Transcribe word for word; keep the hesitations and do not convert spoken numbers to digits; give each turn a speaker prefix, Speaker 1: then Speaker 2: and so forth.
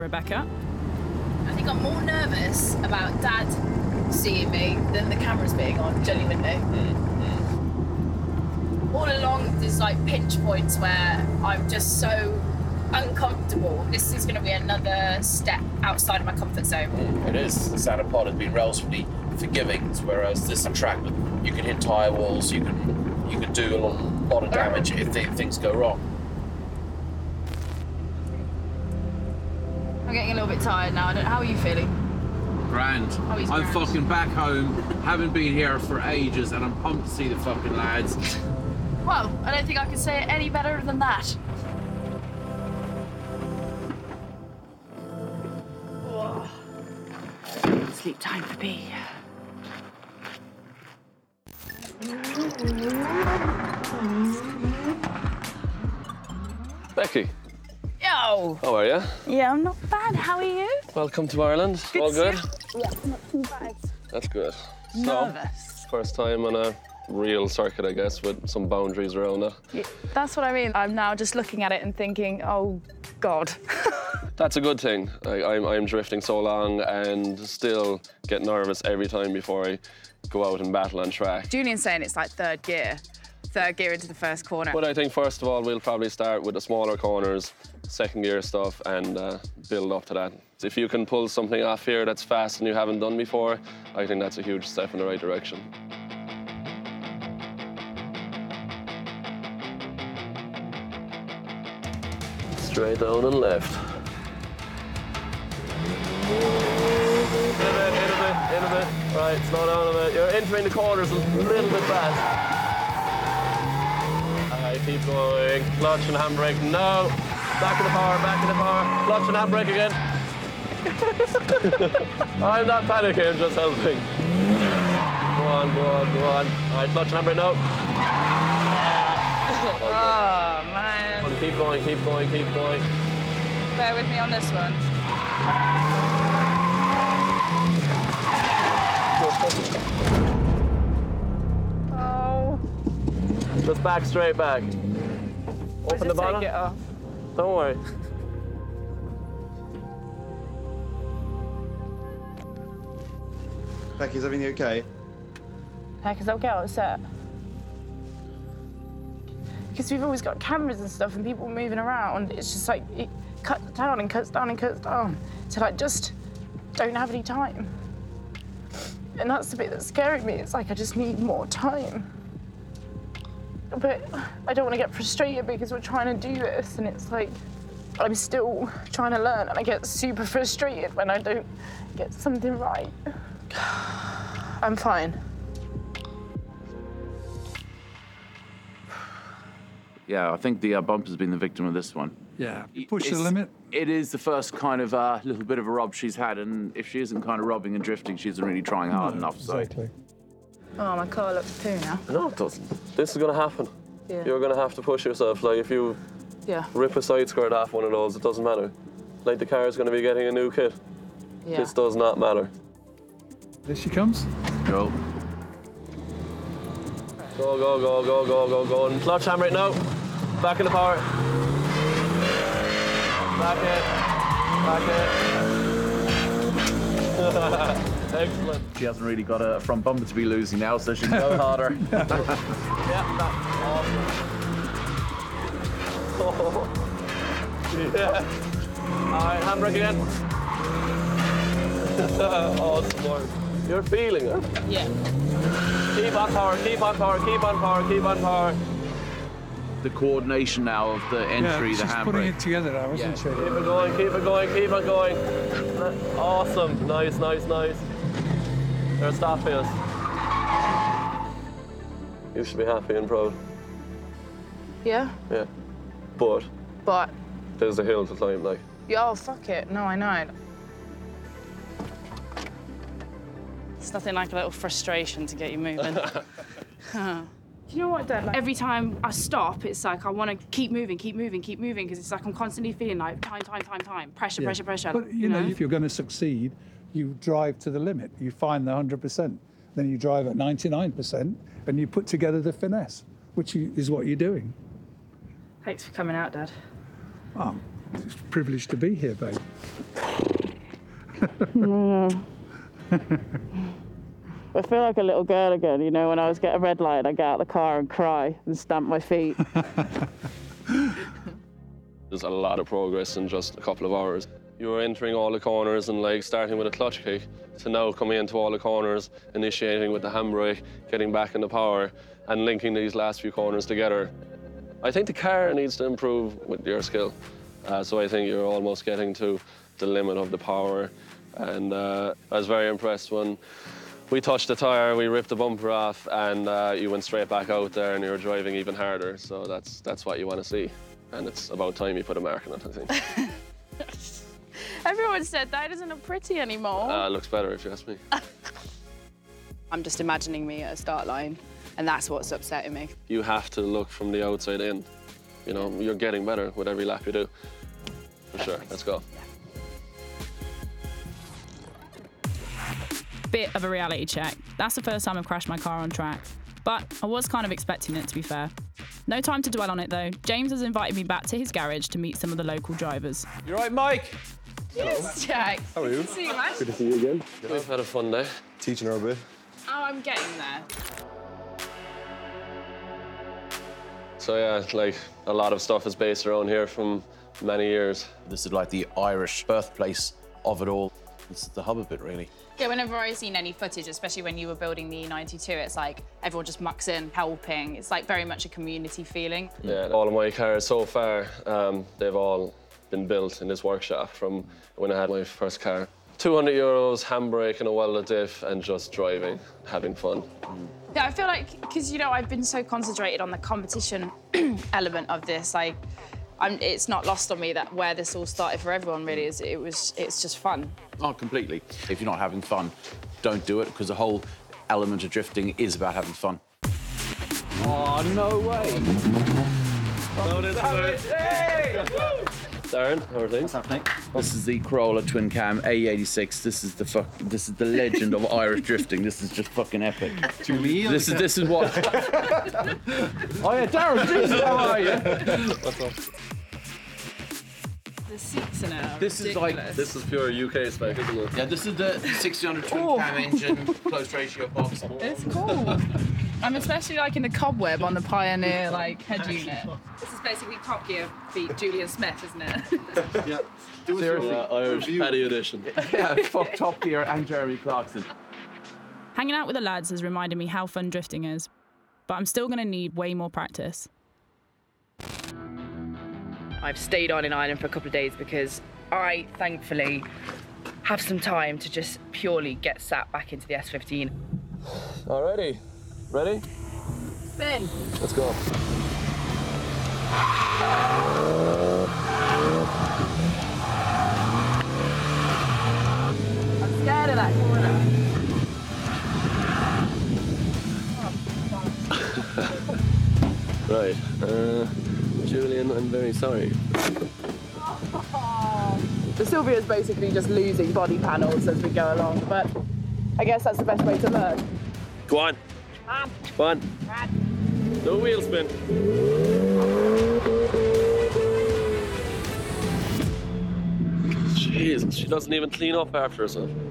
Speaker 1: Rebecca?
Speaker 2: I think I'm more nervous about Dad seeing me than the cameras being on, genuinely. Mm-hmm. All along, there's like pinch points where I'm just so uncomfortable. This is going to be another step outside of my comfort zone.
Speaker 3: Mm, it is. The Santa Pod has been relatively forgiving, whereas this track, you can hit tyre walls, you can you can do a lot, lot of damage if th- things go wrong.
Speaker 2: I'm getting a little bit tired now. I don't, how are you feeling?
Speaker 4: Grand.
Speaker 2: Oh, he's
Speaker 4: I'm
Speaker 2: grand.
Speaker 4: fucking back home, haven't been here for ages, and I'm pumped to see the fucking lads.
Speaker 2: Well, I don't think I can say it any better than that. Whoa. Sleep time for B.
Speaker 5: Becky,
Speaker 2: Yo!
Speaker 5: how are you?
Speaker 2: Yeah, I'm not bad. How are you?
Speaker 5: Welcome to Ireland.
Speaker 2: Good
Speaker 5: All
Speaker 2: to
Speaker 5: good?
Speaker 2: see you. Yeah, not too bad.
Speaker 5: That's good.
Speaker 2: Nervous.
Speaker 5: So, first time on a real circuit, I guess, with some boundaries around it.
Speaker 2: Yeah, that's what I mean. I'm now just looking at it and thinking, oh, God.
Speaker 5: That's a good thing. I, I'm, I'm drifting so long and still get nervous every time before I go out and battle on track.
Speaker 2: Julian's saying it's like third gear. Third gear into the first corner.
Speaker 5: But I think, first of all, we'll probably start with the smaller corners, second gear stuff, and uh, build up to that. If you can pull something off here that's fast and you haven't done before, I think that's a huge step in the right direction. Straight down and left. In a bit, in a bit, in a bit. Right, slow down a bit. You're entering the corners a little bit fast. Keep going. Clutch and handbrake. No. Back in the power, back in the power. Clutch and handbrake again. I'm not panicking, I'm just helping. Go on, go on, go on. All right, clutch and handbrake, no.
Speaker 2: Oh, man.
Speaker 5: Keep going, keep going, keep going.
Speaker 2: Bear with me on this one. Oh.
Speaker 5: Just back, straight back. Open the bottom.
Speaker 2: Take it off.
Speaker 5: Don't worry.
Speaker 6: Becky, is everything okay?
Speaker 2: Heck, is that okay? I was set. Because we've always got cameras and stuff and people moving around. It's just like, it cuts down and cuts down and cuts down. So like, just don't have any time. And that's the bit that's scaring me. It's like, I just need more time. But I don't want to get frustrated because we're trying to do this and it's like, I'm still trying to learn and I get super frustrated when I don't get something right. I'm fine.
Speaker 4: Yeah, I think the uh, bumper's been the victim of this one.
Speaker 7: Yeah, push the
Speaker 4: It's-
Speaker 7: limit.
Speaker 4: It is the first kind of uh, little bit of a rob she's had, and if she isn't kind of robbing and drifting, she isn't really trying hard enough. So.
Speaker 7: Exactly.
Speaker 2: Oh, my car looks poo now.
Speaker 5: No, it doesn't. This is going to happen.
Speaker 2: Yeah.
Speaker 5: You're going to have to push yourself. Like, if you
Speaker 2: Yeah.
Speaker 5: rip a side skirt off one of those, it doesn't matter. Like, the car is going to be getting a new kit.
Speaker 2: Yeah.
Speaker 5: This does not matter.
Speaker 7: There she comes.
Speaker 4: Go.
Speaker 5: Go, go, go, go, go, go, go. And clutch handbrake now. Back in the power. Back in. Back in. Excellent.
Speaker 4: She hasn't really got a front bumper to be losing now, so she can go harder.
Speaker 5: Yeah, that's awesome. Oh. Yeah. All right, handbrake again. Awesome work. You're feeling it.
Speaker 2: Yeah.
Speaker 5: Keep on power, keep on power, keep on power, keep on power.
Speaker 4: The coordination now of the entry,
Speaker 7: yeah,
Speaker 4: the
Speaker 7: she's putting
Speaker 4: handbrake.
Speaker 7: it together now, isn't
Speaker 4: Yeah.
Speaker 7: she?
Speaker 5: Keep it going, keep it going, keep it going. Awesome. Nice, nice, nice. There's stop us. You should be happy and proud.
Speaker 2: Yeah?
Speaker 5: Yeah. But
Speaker 2: But,
Speaker 5: there's a hill to climb, like.
Speaker 2: yeah, oh, fuck it. No, I know. It's nothing like a little frustration to get you moving. Do you know what, Dad? Like, every time I stop, it's like I want to keep moving, keep moving, keep moving, because it's like I'm constantly feeling like time, time, time, time, pressure,
Speaker 7: Yeah.
Speaker 2: pressure, pressure.
Speaker 7: But, you know, if you're going to succeed, you drive to the limit. You find the one hundred percent. Then you drive at ninety-nine percent, and you put together the finesse, which you, is what you're doing.
Speaker 2: Thanks for coming out, Dad.
Speaker 7: Oh, It's a privilege to be here, babe.
Speaker 2: I feel like a little girl again, you know, when I was get a red light, I get out of the car and cry and stamp my feet.
Speaker 5: There's a lot of progress in just a couple of hours. You were entering all the corners and like starting with a clutch kick to now coming into all the corners, initiating with the handbrake, getting back into power and linking these last few corners together. I think the car needs to improve with your skill. Uh, so I think you're almost getting to the limit of the power. And uh, I was very impressed when we touched the tyre, we ripped the bumper off, and uh, you went straight back out there and you were driving even harder. So that's, that's what you want to see. And it's about time you put a mark on it, I think.
Speaker 2: Everyone said that doesn't look pretty anymore.
Speaker 5: Uh, it looks better if you ask me.
Speaker 1: I'm just imagining me at a start line, and that's what's upsetting me.
Speaker 5: You have to look from the outside in. You know, you're getting better with every lap you do. For sure, let's go.
Speaker 6: Bit of a reality check. That's the first time I've crashed my car on track. But I was kind of expecting it, to be fair. No time to dwell on it, though. James has invited me back to his garage to meet some of the local drivers.
Speaker 4: You right, Mike?
Speaker 2: Yes, Jack.
Speaker 8: How are you?
Speaker 2: Good to see you, man.
Speaker 8: Good to see you again.
Speaker 5: We've had a fun day.
Speaker 8: Teaching her a bit.
Speaker 2: Oh, I'm getting there.
Speaker 5: So yeah, like a lot of stuff is based around here from many years.
Speaker 3: This is like the Irish birthplace of it all. This is the hub of it, really.
Speaker 1: Yeah, whenever I've seen any footage, especially when you were building the E ninety-two, it's like everyone just mucks in, helping. It's like very much a community feeling.
Speaker 5: Yeah, all of my cars so far, um, they've all been built in this workshop from when I had my first car. two hundred euros, handbrake and a welded diff, and just driving, having fun.
Speaker 1: Yeah, I feel like, because, you know, I've been so concentrated on the competition element of this, like, I'm, it's not lost on me that where this all started for everyone, really, is it was, it's just fun.
Speaker 4: Oh, completely. If you're not having fun, don't do it, because the whole element of drifting is about having fun. Oh, no way.
Speaker 5: No, this is it. Darren, how are things?
Speaker 4: What's happening? This is the Corolla twin cam A E eighty-six. This is the fuck. This is the legend of Irish drifting. This is just fucking epic.
Speaker 8: To me,
Speaker 4: This is this is what. Oh yeah, Darren, Jesus, how are you?
Speaker 5: What's up?
Speaker 2: The seats are now
Speaker 4: This is like
Speaker 5: This is pure U K spec, isn't it?
Speaker 3: Yeah, this is the sixteen hundred twin
Speaker 2: Oh.
Speaker 3: cam engine, close ratio box.
Speaker 2: It's cool. I'm especially liking the cobweb on the Pioneer like head unit.
Speaker 9: This is basically Top Gear beat Julian Smith, isn't it?
Speaker 8: yeah. Do it
Speaker 4: Seriously.
Speaker 5: Uh, Irish
Speaker 8: Review.
Speaker 5: Paddy edition.
Speaker 4: Yeah, fuck Top Gear and Jeremy Clarkson.
Speaker 6: Hanging out with the lads has reminded me how fun drifting is. But I'm still going to need way more practice.
Speaker 9: I've stayed on in Ireland for a couple of days because I, thankfully, have some time to just purely get sat back into the S fifteen.
Speaker 5: Alrighty, ready?
Speaker 2: Ben.
Speaker 5: Let's go.
Speaker 2: I'm scared of that corner.
Speaker 5: Right. Uh, Julian, I'm very sorry.
Speaker 2: So Sylvia's basically just losing body panels as we go along, but I guess that's the best way to learn.
Speaker 5: Go on. Go on. No wheel spin. Jeez, she doesn't even clean up after herself.